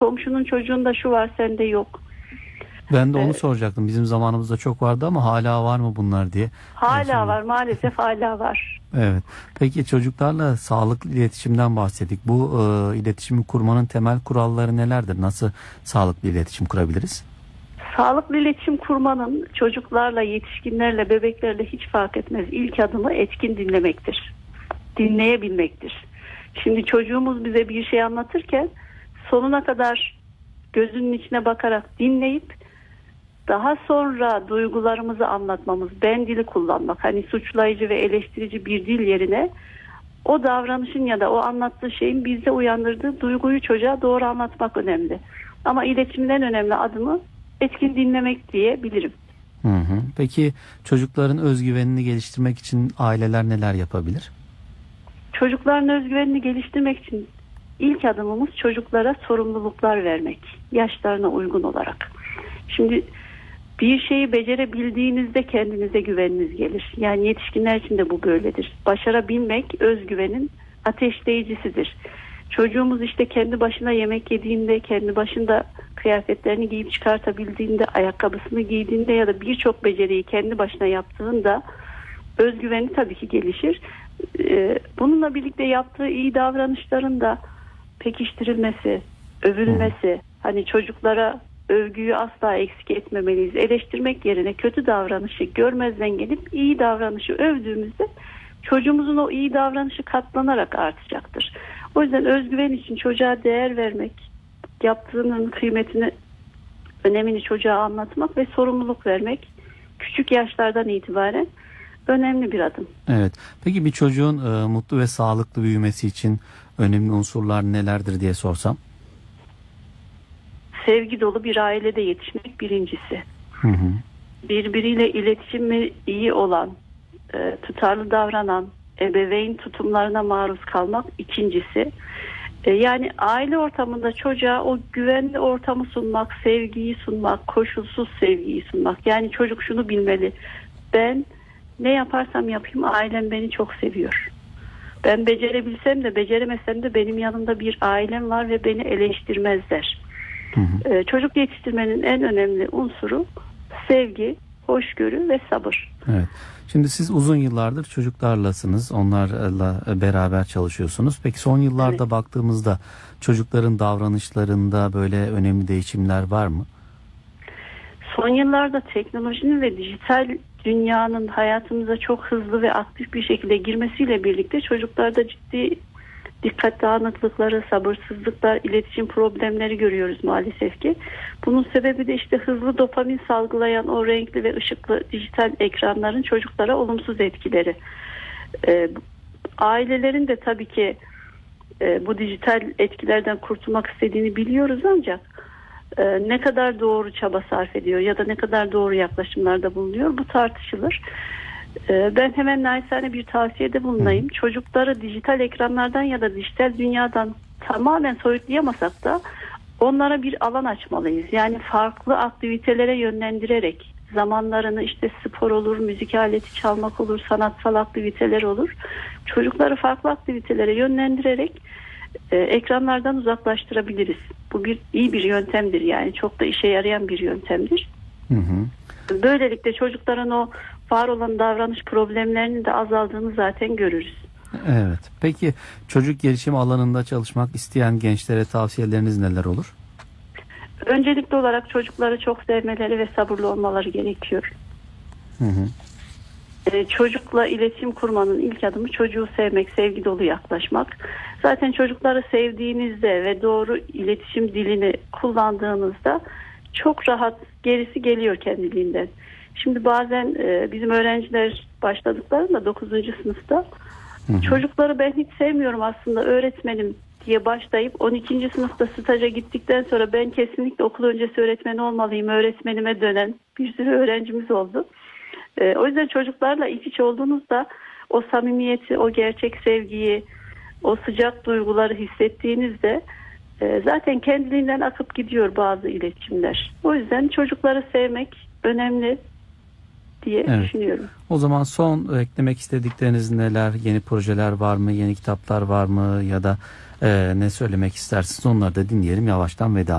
Komşunun çocuğunda şu var, sende yok. Ben de onu soracaktım. Bizim zamanımızda çok vardı ama hala var mı bunlar diye. Hala var, maalesef hala var. Evet. Peki çocuklarla sağlıklı iletişimden bahsettik. Bu iletişimi kurmanın temel kuralları nelerdir? Nasıl sağlıklı iletişim kurabiliriz? Sağlıklı iletişim kurmanın çocuklarla, yetişkinlerle, bebeklerle hiç fark etmez. İlk adımı etkin dinlemektir. Dinleyebilmektir. Şimdi çocuğumuz bize bir şey anlatırken sonuna kadar gözünün içine bakarak dinleyip daha sonra duygularımızı anlatmamız, ben dili kullanmak, hani suçlayıcı ve eleştirici bir dil yerine o davranışın ya da o anlattığı şeyin bizde uyandırdığı duyguyu çocuğa doğru anlatmak önemli. Ama iletişimin en önemli adımı etkin dinlemek diyebilirim. Peki çocukların özgüvenini geliştirmek için aileler neler yapabilir? Çocukların özgüvenini geliştirmek için ilk adımımız çocuklara sorumluluklar vermek, yaşlarına uygun olarak. Şimdi bir şeyi becerebildiğinizde kendinize güveniniz gelir. Yani yetişkinler için de bu böyledir. Başarabilmek özgüvenin ateşleyicisidir. Çocuğumuz işte kendi başına yemek yediğinde, kendi başında kıyafetlerini giyip çıkartabildiğinde, ayakkabısını giydiğinde ya da birçok beceriyi kendi başına yaptığında özgüveni tabii ki gelişir. Bununla birlikte yaptığı iyi davranışların da pekiştirilmesi, övülmesi, hani çocuklara övgüyü asla eksik etmemeliyiz. Eleştirmek yerine kötü davranışı görmezden gelip iyi davranışı övdüğümüzde çocuğumuzun o iyi davranışı katlanarak artacaktır. O yüzden özgüven için çocuğa değer vermek, yaptığının kıymetini, önemini çocuğa anlatmak ve sorumluluk vermek küçük yaşlardan itibaren önemli bir adım. Evet. Peki bir çocuğun mutlu ve sağlıklı büyümesi için önemli unsurlar nelerdir diye sorsam? Sevgi dolu bir ailede yetişmek birincisi. Birbiriyle iletişimi iyi olan, tutarlı davranan, ebeveyn tutumlarına maruz kalmak ikincisi. Yani aile ortamında çocuğa o güvenli ortamı sunmak, sevgiyi sunmak, koşulsuz sevgiyi sunmak. Yani çocuk şunu bilmeli: ben ne yaparsam yapayım ailem beni çok seviyor. Ben becerebilsem de beceremesem de benim yanımda bir ailem var ve beni eleştirmezler. Çocuk yetiştirmenin en önemli unsuru sevgi, hoşgörü ve sabır. Evet. Şimdi siz uzun yıllardır çocuklarlasınız, onlarla beraber çalışıyorsunuz. Peki son yıllarda baktığımızda çocukların davranışlarında böyle önemli değişimler var mı? Son yıllarda teknolojinin ve dijital dünyanın hayatımıza çok hızlı ve aktif bir şekilde girmesiyle birlikte çocuklarda ciddi dikkat dağınıklıkları, sabırsızlıklar, iletişim problemleri görüyoruz maalesef ki. Bunun sebebi de işte hızlı dopamin salgılayan o renkli ve ışıklı dijital ekranların çocuklara olumsuz etkileri. Ailelerin de tabii ki bu dijital etkilerden kurtulmak istediğini biliyoruz, ancak ne kadar doğru çaba sarf ediyor ya da ne kadar doğru yaklaşımlarda bulunuyor, bu tartışılır. Ben hemen naçizane bir tavsiyede bulunayım. Çocukları dijital ekranlardan ya da dijital dünyadan tamamen soyutlayamasak da onlara bir alan açmalıyız. Yani farklı aktivitelere yönlendirerek zamanlarını, işte spor olur, müzik aleti çalmak olur, sanatsal aktiviteler olur. Çocukları farklı aktivitelere yönlendirerek ekranlardan uzaklaştırabiliriz. Bu iyi bir yöntemdir, yani çok da işe yarayan bir yöntemdir. Böylelikle çocukların o var olan davranış problemlerinin de azaldığını zaten görürüz. Evet. Peki çocuk gelişim alanında çalışmak isteyen gençlere tavsiyeleriniz neler olur? Öncelikli olarak çocukları çok sevmeleri ve sabırlı olmaları gerekiyor. Çocukla iletişim kurmanın ilk adımı çocuğu sevmek, sevgi dolu yaklaşmak. Zaten çocukları sevdiğinizde ve doğru iletişim dilini kullandığınızda çok rahat gerisi geliyor kendiliğinden. Şimdi bazen bizim öğrenciler başladıklarında 9. sınıfta çocukları ben hiç sevmiyorum aslında öğretmenim diye başlayıp 12. sınıfta staja gittikten sonra ben kesinlikle okul öncesi öğretmeni olmalıyım, öğretmenime dönen bir sürü öğrencimiz oldu. O yüzden çocuklarla iç içe olduğunuzda o samimiyeti, o gerçek sevgiyi, o sıcak duyguları hissettiğinizde zaten kendiliğinden akıp gidiyor bazı iletişimler. O yüzden çocukları sevmek önemli diye düşünüyorum. O zaman son eklemek istedikleriniz neler? Yeni projeler var mı? Yeni kitaplar var mı? Ya da Ne söylemek istersiniz? Onları da dinleyelim, yavaştan veda